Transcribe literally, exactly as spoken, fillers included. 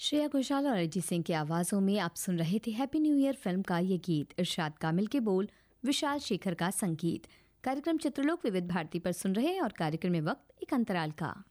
श्रेया घोषाल और अरिजीत सिंह की आवाज़ों में आप सुन रहे थे हैप्पी न्यू ईयर फिल्म का ये गीत। इरशाद कामिल के बोल, विशाल शेखर का संगीत। कार्यक्रम चित्रलोक विविध भारती पर सुन रहे हैं और कार्यक्रम में वक्त एक अंतराल का।